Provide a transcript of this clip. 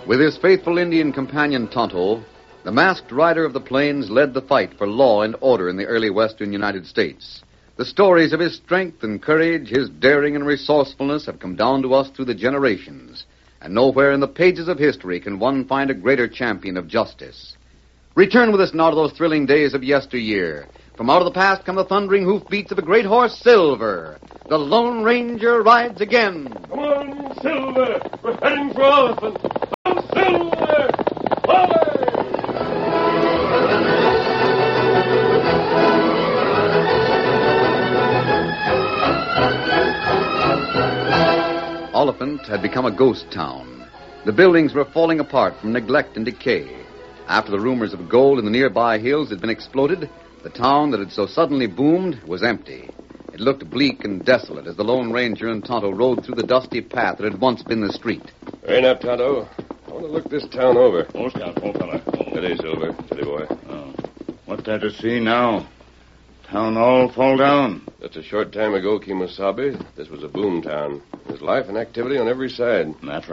With his faithful Indian companion Tonto, the masked rider of the plains led the fight for law and order in the early western United States. The stories of his strength and courage, his daring and resourcefulness have come down to us through the generations, and nowhere in the pages of history can one find a greater champion of justice. Return with us now to those thrilling days of yesteryear. From out of the past come the thundering hoofbeats of a great horse, Silver. The Lone Ranger rides again. Come on, Silver! We're heading for Elephant! Come, Silver! Away! Oliphant had become a ghost town. The buildings were falling apart from neglect and decay. After the rumors of gold in the nearby hills had been exploded, the town that had so suddenly boomed was empty. It looked bleak and desolate as the Lone Ranger and Tonto rode through the dusty path that had once been the street. Hurry up, Tonto. I want to look this town over. Oh, Scout, old fella. Steady, Silver. Steady, boy. Oh. What there to see now? Town all fall down. That's a short time ago, Kemosabe. This was a boom town. There's life and activity on every side. That's